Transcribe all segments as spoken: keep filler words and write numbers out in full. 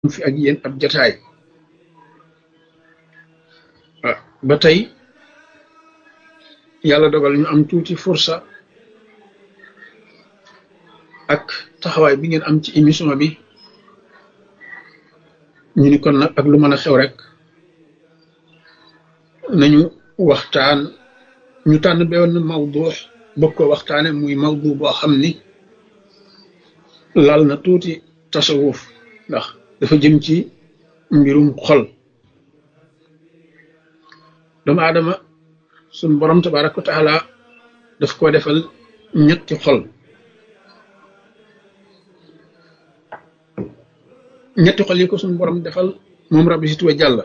fi ak yéen ab jataay ba tey yàlla dogal ñu am tuuti fursa ak taxawaay bi ngeen am ci émission bi ñu ni kon nag ak lu mën a xew rek nañu waxtaan ñu tànn benn mawdu bëgg ko waxtaane muy mawdu boo xam ni laal na tuuti tasawuf ndax dafa jëm ci mbirum xol doomu aadama suñ borom tabaraka wa taala daf ko defal ñetti xol ñetti xol yi ko suñ borom defal moom rabbi si tuwa jàlla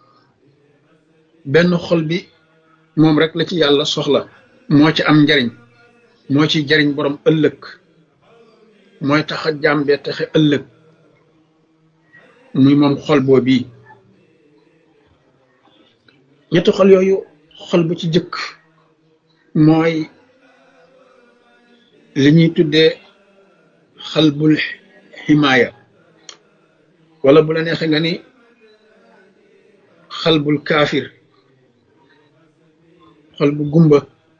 benn xol bi moom rek la ci yàlla soxla moo ci am njariñ moo ci jariñ borom ëllëg mooy tax a jàmbee taxe ëllëg muy moom xol boo bii ñetti xol yooyu xol bu ci jëkk mooy li ñuy tuddee xalbul ximaaya wala bu la neexee nga ni xalbul kaafir xol bu gumba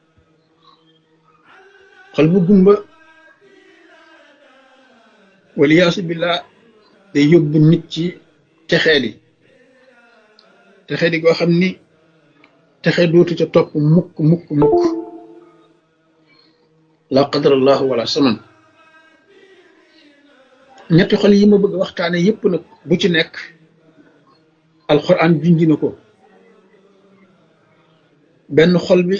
xol bu gumba waliyaasu billah day yóbbu nit ci texeedi texeedi goo xam ni texe dootu ca topp mukk mukk mukk la qadarallahu wala saman ñetti xol yi ma bëgg waxtaane yépp nag bu ci nekk alquran junj na ko benn xol bi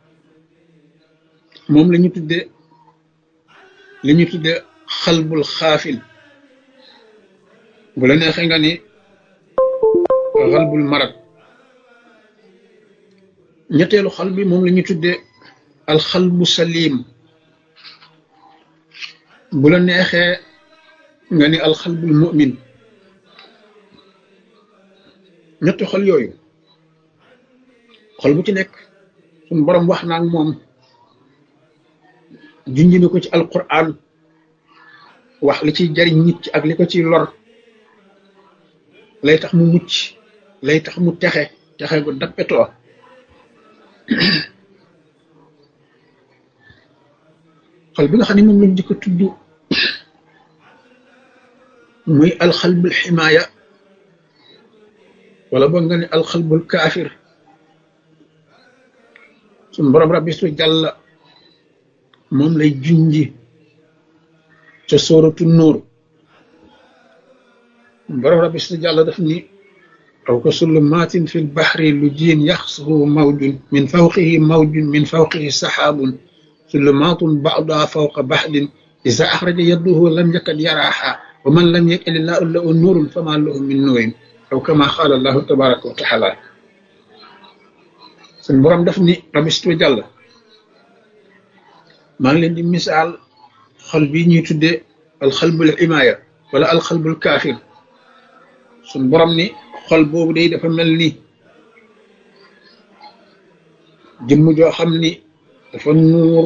moom la ñu tudde li ñu tudde xalbul xaafil bu la neexee nga ni xalbul marad ñetteelu xol bi moom la ñu tudde alxalbu salim bu la neexee nga ni alxalbul mu'min ñetti xol yooyu xol bu ci nekk suñ borom wax naa ak moom junj na ko ci alquran wax li ciy jariñ nit ci ak li ko ciy lor lay tax mu mucc lay tax mu texe texe gu dappetoo xol bi nga xam ne moom lañ di ko tudd muy alxalbul ximaaya wala boog nga ne alxalbul kaafir suñ borom rabbi su jàlla moom lay junji ca sóoratu nuur borom rabbi su jàlla daf ni aw ka sulumatin fi lbaxri lu jiin yaxsuhu mawjun min fawqihi mawjun min fawqihi saxaabun sulumatun ba'duha fawqa baxdin iza axraja yadduhu lam yakad yaraaha wa man lam yakad illaahu lahu nuurun fama lahu min nuurin aw kama qaala allahu tabaraka wa taala suñ borom daf ni rabbi su jàlla maa ngi leen di misaal xol bii ñuy tuddee alxalbul imaaya wala alxalbul kaafir suñ borom ni xol boobu day dafa mel ni jëmm joo xam ni dafa nuur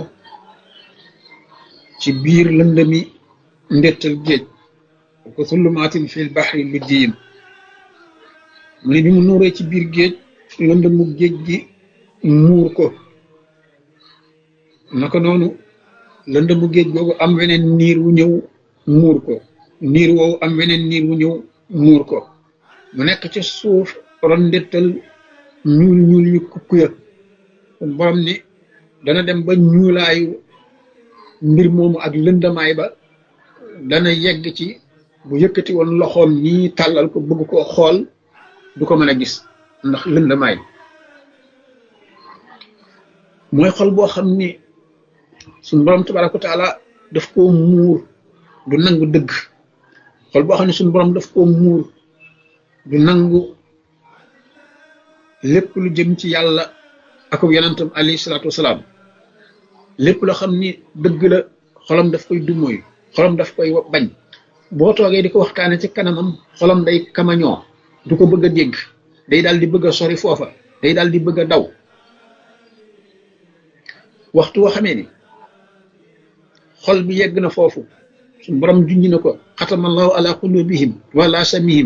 ci biir lëndëmi ndettal géej ko sullumaatin fil baxri lu jiin mu ne bi mu nuuree ci biir géej lëndëmu géej gi muur ko naka noonu lëndëmu géej googu am weneen niir wu ñëw muur ko niir woowu am weneen niir wu ñëw muur ko mu nekk ca suuf ron ndettal ñuul ñuul yu kukkuya borom ni dana dem ba ñuulaayu mbir moomu ak lëndamaay ba dana yegg ci bu yëkkati woon loxoom nii tàllal ko bëgg koo xool du ko mën a gis ndax lëndamaay mooy xol boo xam ni suñ borom tabaraka wa taala daf koo muur du nangu dëgg xol boo xam ne suñ borom daf koo muur du nangu lépp lu jëm ci yàlla ak yonentam alayhi salaatu wasalaam lépp loo xam ni dëgg la xolam daf koy dumóoy xolam daf koy bañ boo toogee di ko waxtaane ci kanamam xolam day kamañoo du ko bëgg a dégg day daal di bëgg a sori foofa day daal di bëgg a daw waxtu woo xamee ni xol bi yegg na foofu suñu borom junj na ko xatamallahu ala qulubihim wala samihim